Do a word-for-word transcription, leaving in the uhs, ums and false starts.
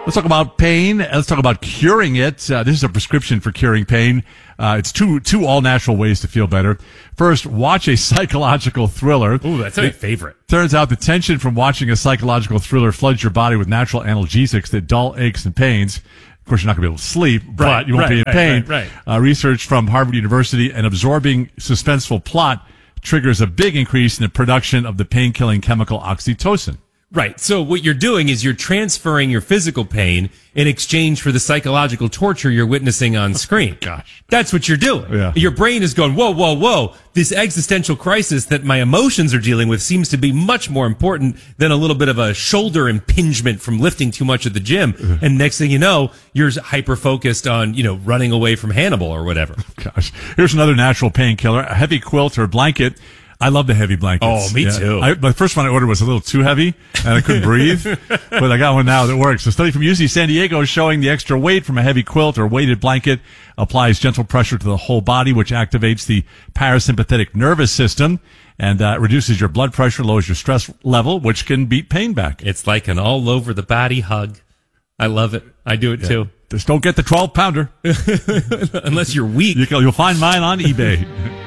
Let's talk about pain. Let's talk about curing it. Uh, this is a prescription for curing pain. Uh, it's two two all-natural ways to feel better. First, watch a psychological thriller. Ooh, that's my favorite. Turns out the tension from watching a psychological thriller floods your body with natural analgesics that dull aches and pains. Of course, you're not going to be able to sleep, but Right, you won't right, be in right, pain. right, right. Uh, research from Harvard University, an absorbing, suspenseful plot triggers a big increase in the production of the pain-killing chemical oxytocin. Right. So what you're doing is you're transferring your physical pain in exchange for the psychological torture you're witnessing on screen. Gosh. That's what you're doing. Yeah. Your brain is going, whoa, whoa, whoa. This existential crisis that my emotions are dealing with seems to be much more important than a little bit of a shoulder impingement from lifting too much at the gym. Mm-hmm. And next thing you know, you're hyper-focused on, you know, running away from Hannibal or whatever. Gosh. Here's another natural painkiller, a heavy quilt or blanket. I love the heavy blankets. Oh, me too. I, the first one I ordered was a little too heavy, and I couldn't breathe. But I got one now that works. A study from U C San Diego is showing the extra weight from a heavy quilt or weighted blanket applies gentle pressure to the whole body, which activates the parasympathetic nervous system and uh, reduces your blood pressure, lowers your stress level, which can beat pain back. It's like an all-over-the-body hug. I love it. I do it, Yeah. too. Just don't get the twelve pounder. Unless you're weak. You can, you'll find mine on eBay.